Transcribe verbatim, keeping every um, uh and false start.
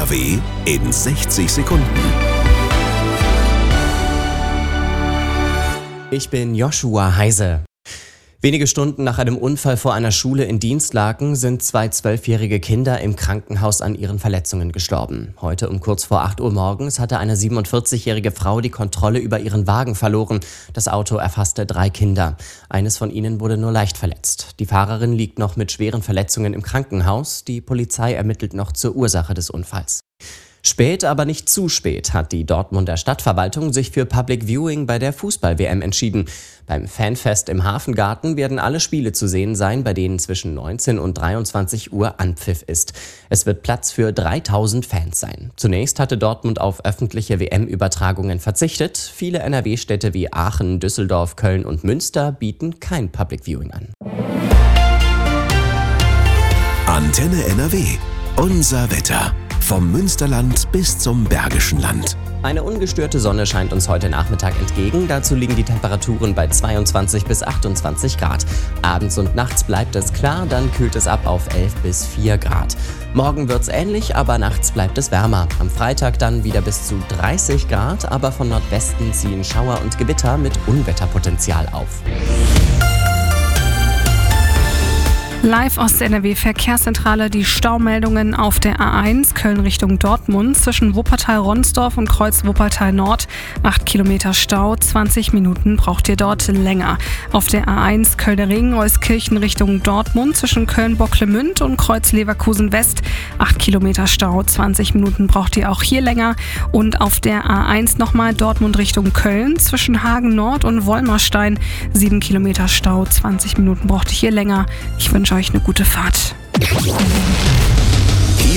W in sechzig Sekunden. Ich bin Joshua Heise. Wenige Stunden nach einem Unfall vor einer Schule in Dinslaken sind zwei zwölfjährige Kinder im Krankenhaus an ihren Verletzungen gestorben. Heute um kurz vor acht Uhr morgens hatte eine siebenundvierzigjährige Frau die Kontrolle über ihren Wagen verloren. Das Auto erfasste drei Kinder. Eines von ihnen wurde nur leicht verletzt. Die Fahrerin liegt noch mit schweren Verletzungen im Krankenhaus. Die Polizei ermittelt noch zur Ursache des Unfalls. Spät, aber nicht zu spät, hat die Dortmunder Stadtverwaltung sich für Public Viewing bei der Fußball-W M entschieden. Beim Fanfest im Hafengarten werden alle Spiele zu sehen sein, bei denen zwischen neunzehn und dreiundzwanzig Uhr Anpfiff ist. Es wird Platz für dreitausend Fans sein. Zunächst hatte Dortmund auf öffentliche W M-Übertragungen verzichtet. Viele N R W-Städte wie Aachen, Düsseldorf, Köln und Münster bieten kein Public Viewing an. Antenne N R W. Unser Wetter. Vom Münsterland bis zum Bergischen Land. Eine ungestörte Sonne scheint uns heute Nachmittag entgegen. Dazu liegen die Temperaturen bei zweiundzwanzig bis achtundzwanzig Grad. Abends und nachts bleibt es klar, dann kühlt es ab auf elf bis vier Grad. Morgen wird's ähnlich, aber nachts bleibt es wärmer. Am Freitag dann wieder bis zu dreißig Grad, aber von Nordwesten ziehen Schauer und Gewitter mit Unwetterpotenzial auf. Live aus der N R W-Verkehrszentrale die Staumeldungen auf der A eins Köln Richtung Dortmund zwischen Wuppertal-Ronsdorf und Kreuz Wuppertal-Nord. acht Kilometer Stau, zwanzig Minuten braucht ihr dort länger. Auf der A eins Kölner Ring Euskirchen Richtung Dortmund zwischen Köln-Bocklemünd und Kreuz Leverkusen-West. acht Kilometer Stau, zwanzig Minuten braucht ihr auch hier länger. Und auf der A eins nochmal Dortmund Richtung Köln zwischen Hagen-Nord und Wollmerstein. sieben Kilometer Stau, zwanzig Minuten braucht ihr hier länger. Ich wünsche euch eine gute Fahrt.